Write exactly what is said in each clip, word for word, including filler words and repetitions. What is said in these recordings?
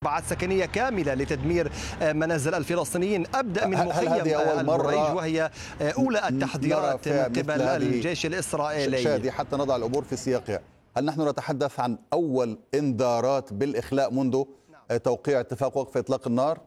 مربعات سكنية كاملة لتدمير منازل الفلسطينيين. أبدأ من مخيم البريج وهي أولى التحذيرات من قبل الجيش الإسرائيلي. شادي، حتى نضع الأمور في سياقها، هل نحن نتحدث عن أول إنذارات بالإخلاء منذ توقيع اتفاق وقف إطلاق النار؟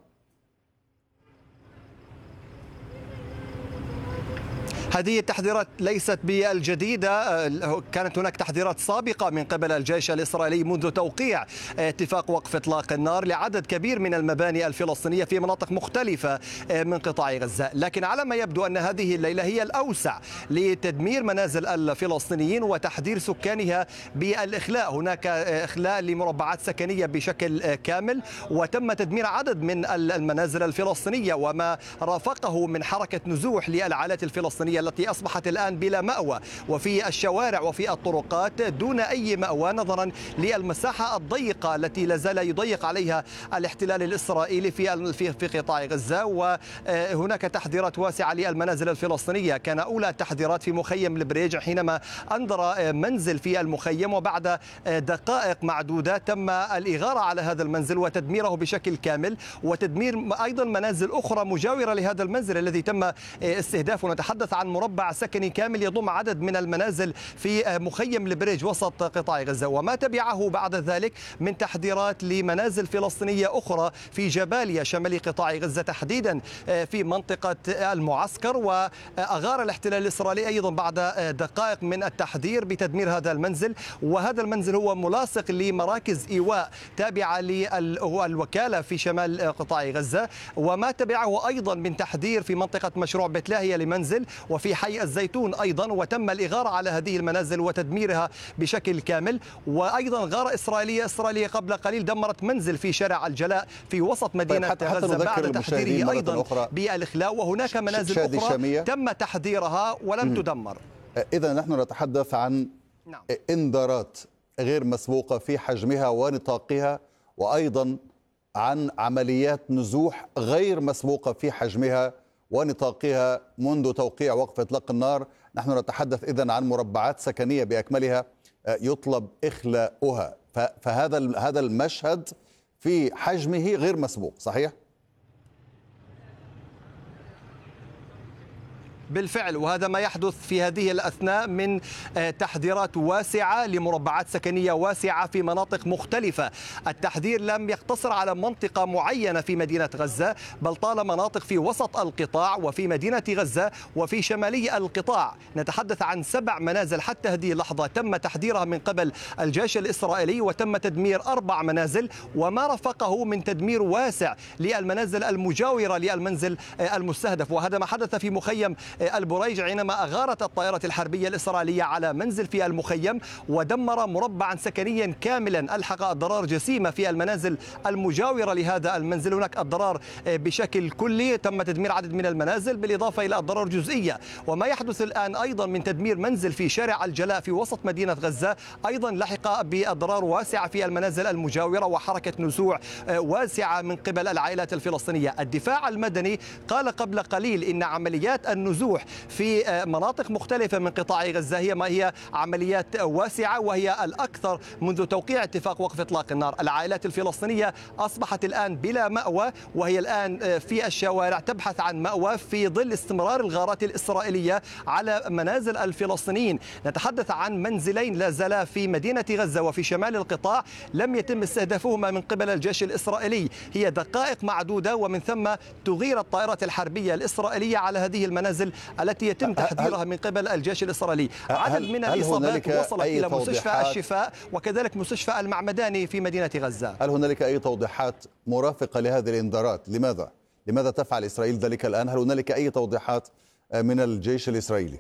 هذه التحذيرات ليست بالجديدة، كانت هناك تحذيرات سابقة من قبل الجيش الإسرائيلي منذ توقيع اتفاق وقف إطلاق النار لعدد كبير من المباني الفلسطينية في مناطق مختلفة من قطاع غزة، لكن على ما يبدو أن هذه الليلة هي الأوسع لتدمير منازل الفلسطينيين وتحذير سكانها بالإخلاء. هناك إخلاء لمربعات سكنية بشكل كامل، وتم تدمير عدد من المنازل الفلسطينية وما رافقه من حركة نزوح للعائلات الفلسطينية التي أصبحت الآن بلا مأوى وفي الشوارع وفي الطرقات دون أي مأوى، نظرا للمساحة الضيقة التي لازال يضيق عليها الاحتلال الإسرائيلي في في في قطاع غزة. وهناك تحذيرات واسعة للمنازل الفلسطينية. كان أولى التحذيرات في مخيم البريج حينما أنذر منزل في المخيم، وبعد دقائق معدودة تم الإغارة على هذا المنزل وتدميره بشكل كامل، وتدمير أيضا منازل أخرى مجاورة لهذا المنزل الذي تم استهدافه. نتحدث عن مربع سكني كامل يضم عدد من المنازل في مخيم البريج وسط قطاع غزة، وما تبعه بعد ذلك من تحذيرات لمنازل فلسطينية أخرى في جباليا شمالي قطاع غزة، تحديدا في منطقة المعسكر. وأغار الاحتلال الإسرائيلي أيضا بعد دقائق من التحذير بتدمير هذا المنزل، وهذا المنزل هو ملاصق لمراكز إيواء تابعة للوكالة في شمال قطاع غزة. وما تبعه أيضا من تحذير في منطقة مشروع بيت لاهيا لمنزل، وفي حي الزيتون أيضا، وتم الإغارة على هذه المنازل وتدميرها بشكل كامل. وأيضا غارة إسرائيلية إسرائيلية قبل قليل دمرت منزل في شارع الجلاء في وسط مدينة طيب حتى غزة حتى بعد تحذيره أيضا بالإخلاء. وهناك منازل أخرى شامية تم تحذيرها ولم م. تدمر. إذا نحن نتحدث عن نعم. إنذارات غير مسبوقة في حجمها ونطاقها، وأيضا عن عمليات نزوح غير مسبوقة في حجمها ونطاقها منذ توقيع وقف إطلاق النار. نحن نتحدث إذن عن مربعات سكنية بأكملها يطلب إخلاؤها، فهذا هذا المشهد في حجمه غير مسبوق، صحيح؟ بالفعل، وهذا ما يحدث في هذه الأثناء من تحذيرات واسعة لمربعات سكنية واسعة في مناطق مختلفة. التحذير لم يقتصر على منطقة معينة في مدينة غزة، بل طال مناطق في وسط القطاع وفي مدينة غزة وفي شمالي القطاع. نتحدث عن سبع منازل حتى هذه اللحظة تم تحذيرها من قبل الجيش الإسرائيلي، وتم تدمير أربع منازل وما رافقه من تدمير واسع للمنازل المجاورة للمنزل المستهدف. وهذا ما حدث في مخيم البريج حينما أغارت الطائرة الحربية الإسرائيلية على منزل في المخيم ودمر مربعا سكنيا كاملا، ألحق أضرار جسيمة في المنازل المجاورة لهذا المنزل. هناك أضرار بشكل كلي، تم تدمير عدد من المنازل بالإضافة إلى أضرار جزئية. وما يحدث الآن أيضا من تدمير منزل في شارع الجلاء في وسط مدينة غزة أيضا لحق بأضرار واسعة في المنازل المجاورة وحركة نزوع واسعة من قبل العائلات الفلسطينية. الدفاع المدني قال قبل قليل إن عمليات النزوع في مناطق مختلفة من قطاع غزة هي ما هي عمليات واسعة وهي الأكثر منذ توقيع اتفاق وقف إطلاق النار. العائلات الفلسطينية أصبحت الآن بلا مأوى، وهي الآن في الشوارع تبحث عن مأوى في ظل استمرار الغارات الإسرائيلية على منازل الفلسطينيين. نتحدث عن منزلين لا زالا في مدينة غزة وفي شمال القطاع لم يتم استهدافهما من قبل الجيش الإسرائيلي. هي دقائق معدودة ومن ثم تغير الطائرات الحربية الإسرائيلية على هذه المنازل التي يتم تحذيرها من قبل الجيش الإسرائيلي. عدد من الإصابات وصلت إلى مستشفى الشفاء وكذلك مستشفى المعمداني في مدينة غزة. هل هنالك أي توضيحات مرافقة لهذه الإنذارات؟ لماذا؟ لماذا تفعل إسرائيل ذلك الآن؟ هل هنالك أي توضيحات من الجيش الإسرائيلي؟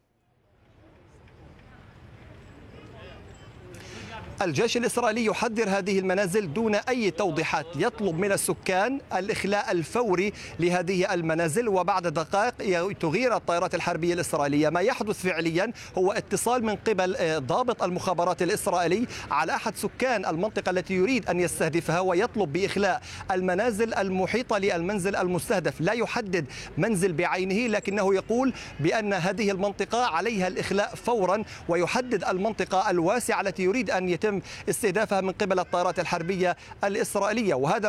الجيش الإسرائيلي يحذر هذه المنازل دون أي توضيحات، يطلب من السكان الإخلاء الفوري لهذه المنازل، وبعد دقائق تغير الطائرات الحربية الإسرائيلية. ما يحدث فعليا هو اتصال من قبل ضابط المخابرات الإسرائيلي على أحد سكان المنطقة التي يريد أن يستهدفها ويطلب بإخلاء المنازل المحيطة للمنزل المستهدف. لا يحدد منزل بعينه، لكنه يقول بأن هذه المنطقة عليها الإخلاء فورا، ويحدد المنطقة الواسعة التي يريد أن يتم استهدافها من قبل الطائرات الحربية الإسرائيلية. وهذا